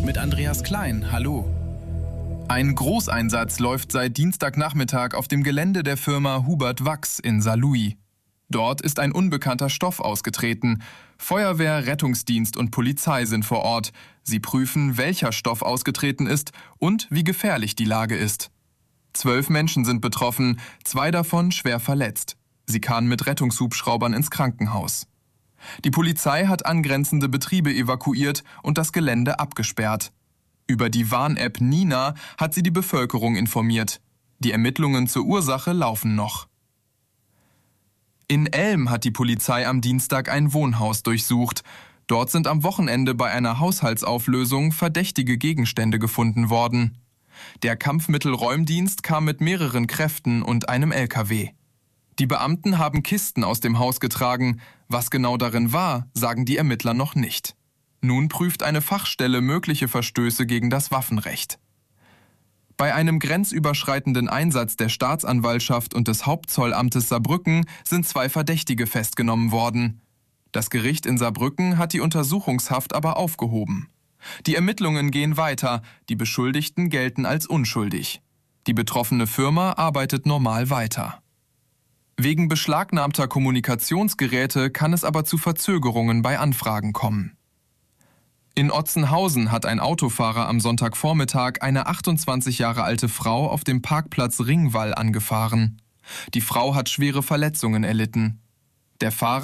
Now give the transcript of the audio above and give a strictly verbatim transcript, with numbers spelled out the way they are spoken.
mit Andreas Klein. Hallo. Ein Großeinsatz läuft seit Dienstagnachmittag auf dem Gelände der Firma Hubert Wachs in Saarlouis. Dort ist ein unbekannter Stoff ausgetreten. Feuerwehr, Rettungsdienst und Polizei sind vor Ort. Sie prüfen, welcher Stoff ausgetreten ist und wie gefährlich die Lage ist. Zwölf Menschen sind betroffen, zwei davon schwer verletzt. Sie kamen mit Rettungshubschraubern ins Krankenhaus. Die Polizei hat angrenzende Betriebe evakuiert und das Gelände abgesperrt. Über die Warn-App Nina hat sie die Bevölkerung informiert. Die Ermittlungen zur Ursache laufen noch. In Elm hat die Polizei am Dienstag ein Wohnhaus durchsucht. Dort sind am Wochenende bei einer Haushaltsauflösung verdächtige Gegenstände gefunden worden. Der Kampfmittelräumdienst kam mit mehreren Kräften und einem L K W. Die Beamten haben Kisten aus dem Haus getragen. Was genau darin war, sagen die Ermittler noch nicht. Nun prüft eine Fachstelle mögliche Verstöße gegen das Waffenrecht. Bei einem grenzüberschreitenden Einsatz der Staatsanwaltschaft und des Hauptzollamtes Saarbrücken sind zwei Verdächtige festgenommen worden. Das Gericht in Saarbrücken hat die Untersuchungshaft aber aufgehoben. Die Ermittlungen gehen weiter, die Beschuldigten gelten als unschuldig. Die betroffene Firma arbeitet normal weiter. Wegen beschlagnahmter Kommunikationsgeräte kann es aber zu Verzögerungen bei Anfragen kommen. In Otzenhausen hat ein Autofahrer am Sonntagvormittag eine achtundzwanzig Jahre alte Frau auf dem Parkplatz Ringwall angefahren. Die Frau hat schwere Verletzungen erlitten. Der Fahrer